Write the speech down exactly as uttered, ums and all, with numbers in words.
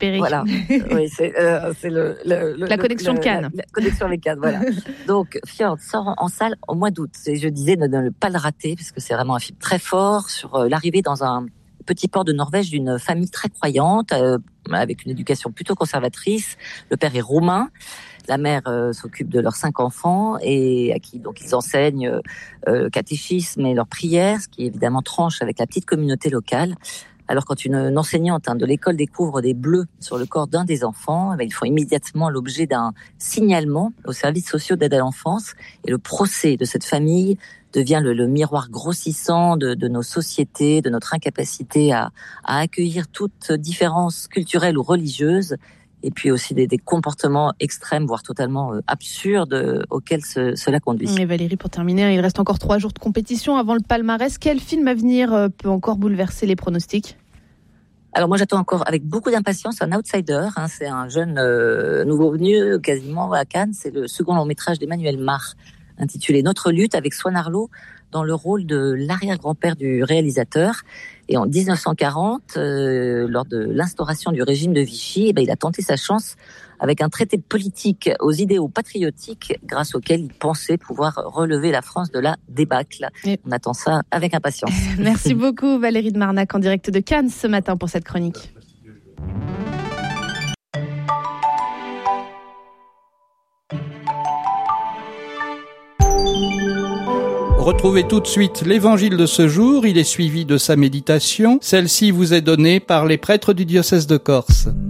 récupérer. Voilà, oui, c'est, euh, c'est le, le, le la connexion le, de Cannes. La, la connexion avec Cannes, voilà. Donc, Fjord sort en, en salle au mois d'août. Et je disais de ne pas le rater, parce que c'est vraiment un film très fort sur euh, l'arrivée dans un petit port de Norvège d'une famille très croyante, euh, avec une éducation plutôt conservatrice. Le père est roumain. La mère euh, s'occupe de leurs cinq enfants et à qui donc ils enseignent euh, le catéchisme et leurs prières, ce qui évidemment tranche avec la petite communauté locale. Alors quand une, une enseignante hein, de l'école découvre des bleus sur le corps d'un des enfants, eh bien, ils font immédiatement l'objet d'un signalement aux services sociaux d'aide à l'enfance. Et le procès de cette famille devient le, le miroir grossissant de, de nos sociétés, de notre incapacité à, à accueillir toute différence culturelle ou religieuse. Et puis aussi des, des comportements extrêmes, voire totalement euh, absurdes euh, auxquels ce, cela conduit. Et Valérie, pour terminer, il reste encore trois jours de compétition avant le palmarès. Quel film à venir euh, peut encore bouleverser les pronostics ? Alors moi j'attends encore avec beaucoup d'impatience un outsider, hein, c'est un jeune euh, nouveau venu quasiment à Cannes, c'est le second long métrage d'Emmanuel Mar, intitulé Notre lutte, avec Swan Arlo dans le rôle de l'arrière-grand-père du réalisateur. Et en dix-neuf cent quarante, euh, lors de l'instauration du régime de Vichy, eh ben, il a tenté sa chance avec un traité politique aux idéaux patriotiques grâce auquel il pensait pouvoir relever la France de la débâcle. Et... On attend ça avec impatience. Merci beaucoup Valérie de Marnac en direct de Cannes ce matin pour cette chronique. Retrouvez tout de suite l'évangile de ce jour, il est suivi de sa méditation. Celle-ci vous est donnée par les prêtres du diocèse de Corse.